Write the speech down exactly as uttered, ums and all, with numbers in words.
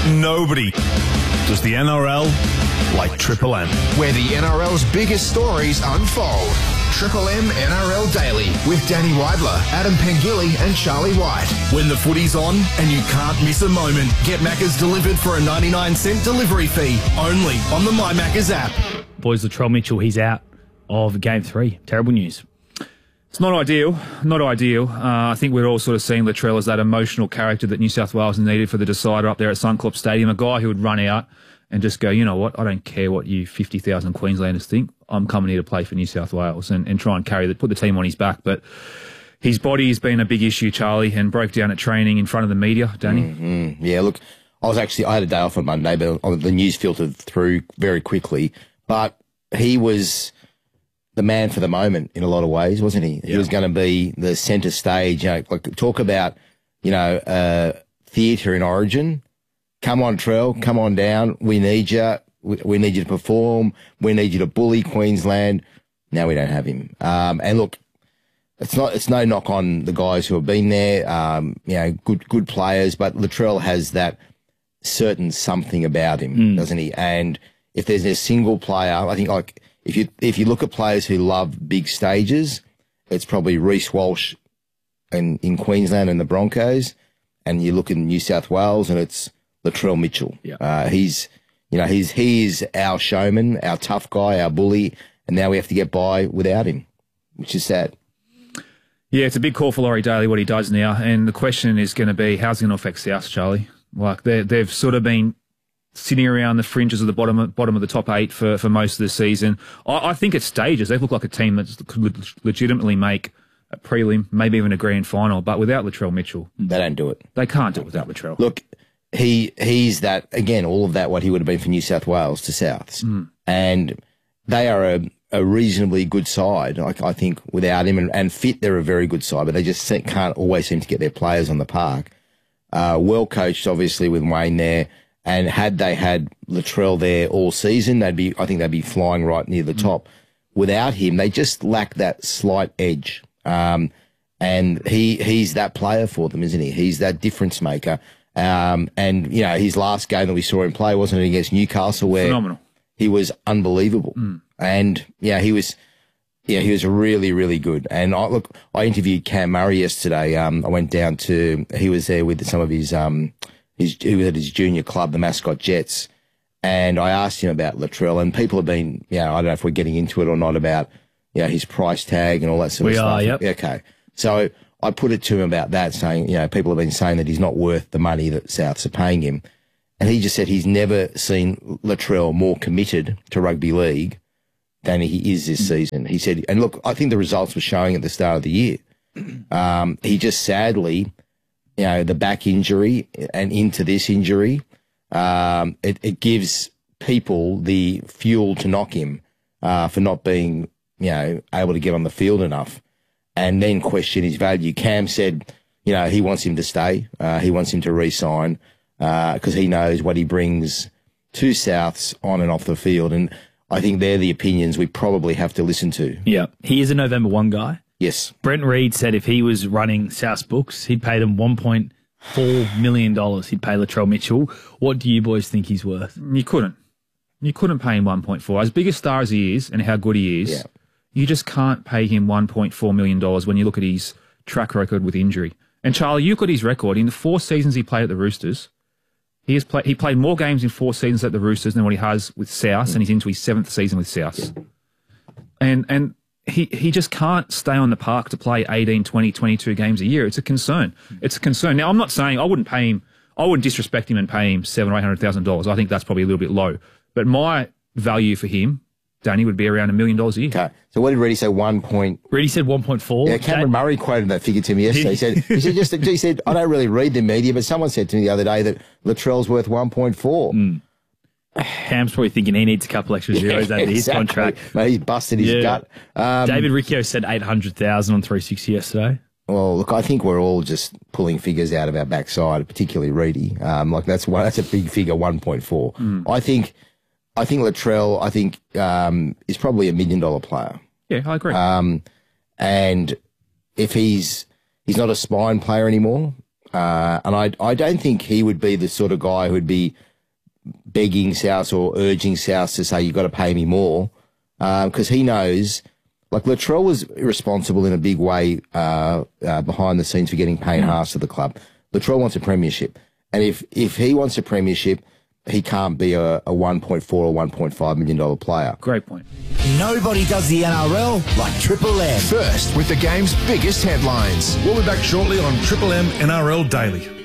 Nobody does the N R L like Triple M. Where the N R L's biggest stories unfold. Triple M N R L Daily with Danny Weidler, Adam Pengilly and Charlie White. When the footy's on and you can't miss a moment, get Maccas delivered for a ninety-nine cent delivery fee only on the My Maccas app. Boys, Latrell Mitchell, he's out of game three. Terrible news. It's not ideal, not ideal. Uh, I think we're all sort of seeing Latrell as that emotional character that New South Wales needed for the decider up there at Suncorp Stadium, a guy who would run out and just go, you know what, I don't care what you fifty thousand Queenslanders think. I'm coming here to play for New South Wales and, and try and carry the, put the team on his back. But his body has been a big issue, Charlie, and broke down at training in front of the media, Danny. Mm-hmm. Yeah, look, I was actually, I had a day off on Monday, but the news filtered through very quickly. But he was the man for the moment in a lot of ways, wasn't he? Yeah. He was going to be the centre stage. You know, like talk about, you know, uh, theatre in Origin. Come on, Trell, come on down. We need you. We, we need you to perform. We need you to bully Queensland. Now we don't have him. Um, and look, it's not, it's no knock on the guys who have been there. Um, you know, good, good players, but Latrell has that certain something about him, mm. doesn't he? And if there's a single player, I think like, If you if you look at players who love big stages, it's probably Reece Walsh in, in Queensland and the Broncos, and you look in New South Wales and it's Latrell Mitchell. Yeah. Uh, he's you know he's he's our showman, our tough guy, our bully, and now we have to get by without him, which is sad. Yeah, it's a big call for Laurie Daly what he does now, and the question is going to be how's it going to affect South, Charlie? Like they they've sort of been sitting around the fringes of the bottom bottom of the top eight for, for most of the season. I, I think at stages they look like a team that could legitimately make a prelim, maybe even a grand final. But without Latrell Mitchell, they don't do it. They can't do it without Latrell. Look, he he's that again. All of that what he would have been for New South Wales to Souths, mm. and they are a, a reasonably good side. Like I think without him and, and fit, they're a very good side. But they just can't always seem to get their players on the park. Uh, well coached, obviously, with Wayne there. And had they had Latrell there all season, they'd be, I think they'd be flying right near the top. Without him, they just lack that slight edge. Um, and he, he's that player for them, isn't he? He's that difference maker. Um, and, you know, his last game that we saw him play wasn't it against Newcastle where Phenomenal. He was unbelievable. Mm. And, yeah, he was, yeah, he was really, really good. And I, look, I interviewed Cam Murray yesterday. Um, I went down to, he was there with some of his, um, His, he was at his junior club, the Mascot Jets, and I asked him about Latrell, and people have been, you know, I don't know if we're getting into it or not about, you know, his price tag and all that sort we of stuff. We are, yep. Okay. So I put it to him about that, saying, you know, people have been saying that he's not worth the money that Souths are paying him. And he just said he's never seen Latrell more committed to rugby league than he is this season. He said, and look, I think the results were showing at the start of the year. Um, he just sadly... You know, the back injury and into this injury, um, it, it gives people the fuel to knock him uh, for not being, you know, able to get on the field enough and then question his value. Cam said, you know, he wants him to stay. Uh, he wants him to re-sign because uh, he knows what he brings to Souths on and off the field. And I think they're the opinions we probably have to listen to. Yeah. He is a November first guy. Yes. Brent Reid said if he was running South's books, he'd pay them one point four million dollars. He'd pay Latrell Mitchell. What do you boys think he's worth? You couldn't. You couldn't pay him one point four. As big a star as he is and how good he is, yeah. you just can't pay him one point four million dollars when you look at his track record with injury. And Charlie, you look at his record. In the four seasons he played at the Roosters, he has played, he played more games in four seasons at the Roosters than what he has with South, mm. and he's into his seventh season with South. Yeah. And, and, He he just can't stay on the park to play eighteen, twenty, twenty-two games a year. It's a concern. It's a concern. Now, I'm not saying I wouldn't pay him, I wouldn't disrespect him and pay him seven or eight hundred thousand dollars. I think that's probably a little bit low. But my value for him, Danny, would be around a million dollars a year. Okay. So what did Reddy say? One point. Reddy said one point four. Yeah, Cameron Dan- Murray quoted that figure to me yesterday. He said, he said, just, he said, I don't really read the media, but someone said to me the other day that Latrell's worth one point four. Mm. Cam's probably thinking he needs a couple extra zeros yeah, under his exactly. contract. Mate, he's busted his yeah. gut. Um, David Riccio said eight hundred thousand on three sixty yesterday. Well, look, I think we're all just pulling figures out of our backside, particularly Reedy. Um, like that's one, that's a big figure, one point four. Mm. I think, I think Latrell, I think, um, is probably a million dollar player. Yeah, I agree. Um, and if he's, he's not a spine player anymore, Uh, and I, I don't think he would be the sort of guy who'd be begging South or urging South to say, you've got to pay me more. Because um, he knows, like Latrell was responsible in a big way uh, uh, behind the scenes for getting Payne Haas to the club. Latrell wants a premiership. And if, if he wants a premiership, he can't be a, a one point four or one point five million dollars player. Great point. Nobody does the N R L like Triple M. First, with the game's biggest headlines. We'll be back shortly on Triple M N R L Daily.